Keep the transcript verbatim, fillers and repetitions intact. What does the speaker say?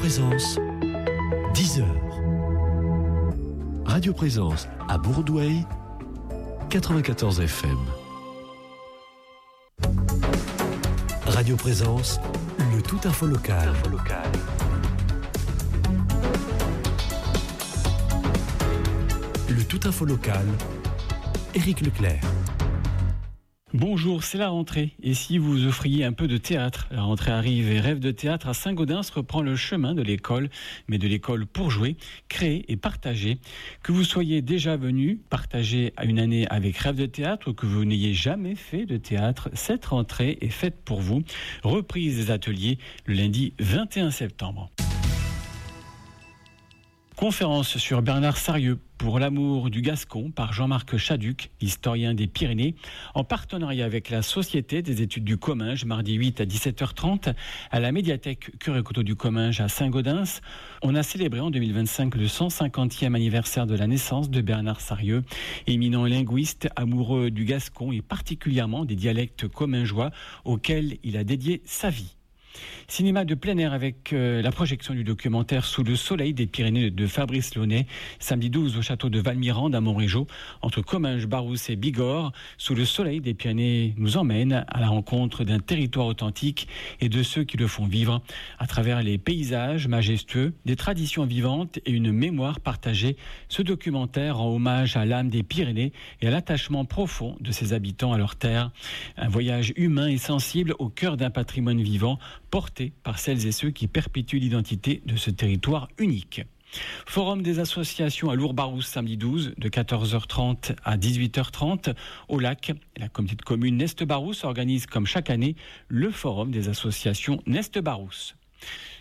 Présence, dix heures. Radio Présence à Bourdoueil, quatre-vingt-quatorze F M. Radio Présence, le tout info local. Info local. Le tout info local, Éric Leclerc. Bonjour, c'est la rentrée. Et si vous offriez un peu de théâtre? La rentrée arrive et Rêve de théâtre à Saint-Gaudens reprend le chemin de l'école, mais de l'école pour jouer, créer et partager. Que vous soyez déjà venu partager une année avec Rêve de théâtre ou que vous n'ayez jamais fait de théâtre, cette rentrée est faite pour vous. Reprise des ateliers le lundi vingt et un septembre. Conférence sur Bernard Sarieux pour l'amour du Gascon par Jean-Marc Chaduc, historien des Pyrénées, en partenariat avec la Société des études du Comminges, mardi huit à dix-sept heures trente, à la médiathèque Curé-Couteau du Comminges à Saint-Gaudens. On a célébré en deux mille vingt-cinq le cent cinquantième anniversaire de la naissance de Bernard Sarieux, éminent linguiste, amoureux du Gascon et particulièrement des dialectes commingeois auxquels il a dédié sa vie. Cinéma de plein air avec euh, la projection du documentaire Sous le soleil des Pyrénées de Fabrice Launay, samedi douze au château de Valmirande à Montrégeau, entre Comminges, Barousse et Bigorre. Sous le soleil des Pyrénées nous emmène à la rencontre d'un territoire authentique et de ceux qui le font vivre à travers les paysages majestueux, des traditions vivantes et une mémoire partagée. Ce documentaire rend hommage à l'âme des Pyrénées et à l'attachement profond de ses habitants à leur terre. Un voyage humain et sensible au cœur d'un patrimoine vivant porté par celles et ceux qui perpétuent l'identité de ce territoire unique. Forum des associations à Lourdes-Barousse samedi douze de quatorze heures trente à dix-huit heures trente au lac. La communauté de communes Neste-Barousse organise comme chaque année le forum des associations Neste-Barousse.